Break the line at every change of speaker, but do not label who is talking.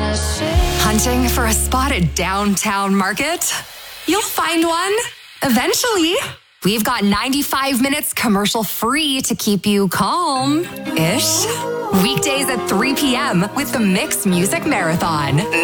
Hunting for a spot at Downtown Market? You'll find one eventually. We've got 95 minutes commercial free to keep you calm-ish. Weekdays at 3 p.m. with the Mix Music Marathon.